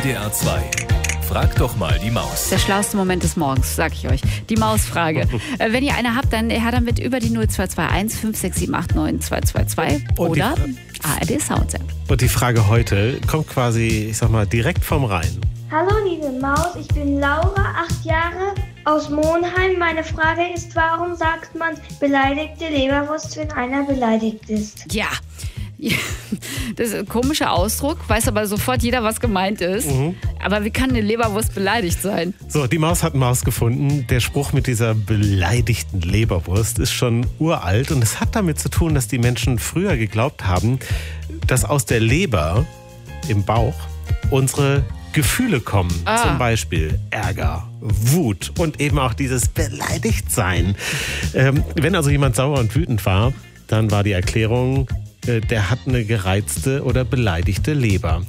WDR 2. Frag doch mal die Maus. Der schlauste Moment des Morgens, sag ich euch. Die Mausfrage. Wenn ihr eine habt, dann her damit über die 0221 56789 oder ARD Sounds App. Und die Frage heute kommt quasi, ich sag mal, direkt vom Rhein. Hallo liebe Maus, ich bin Laura, 8 Jahre, aus Monheim. Meine Frage ist, warum sagt man beleidigte Leberwurst, wenn einer beleidigt ist? Ja. Das ist ein komischer Ausdruck, weiß aber sofort jeder, was gemeint ist. Aber wie kann eine Leberwurst beleidigt sein? So, die Maus hat Maus gefunden. Der Spruch mit dieser beleidigten Leberwurst ist schon uralt. Und es hat damit zu tun, dass die Menschen früher geglaubt haben, dass aus der Leber im Bauch unsere Gefühle kommen. Zum Beispiel Ärger, Wut und eben auch dieses Beleidigtsein. Wenn also jemand sauer und wütend war, dann war die Erklärung, der hat eine gereizte oder beleidigte Leber.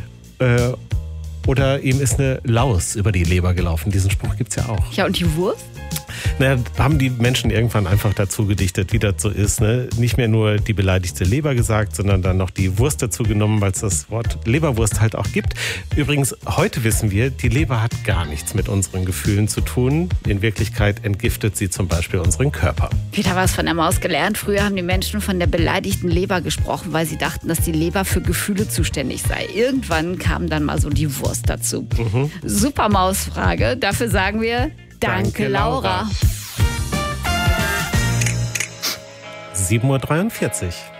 Oder ihm ist eine Laus über die Leber gelaufen. Diesen Spruch gibt's ja auch. Ja, und die Wurst? Naja, haben die Menschen irgendwann einfach dazu gedichtet, wie das so ist. Ne? Nicht mehr nur die beleidigte Leber gesagt, sondern dann noch die Wurst dazu genommen, weil es das Wort Leberwurst halt auch gibt. Übrigens, heute wissen wir, die Leber hat gar nichts mit unseren Gefühlen zu tun. In Wirklichkeit entgiftet sie zum Beispiel unseren Körper. Wieder was von der Maus gelernt. Früher haben die Menschen von der beleidigten Leber gesprochen, weil sie dachten, dass die Leber für Gefühle zuständig sei. Irgendwann kam dann mal so die Wurst dazu. Super Mausfrage. Dafür sagen wir Danke, Laura. 7:43 Uhr.